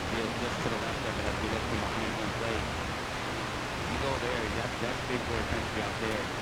just to the left of it as we look from behind home plate. You go there, that's big boy country out there.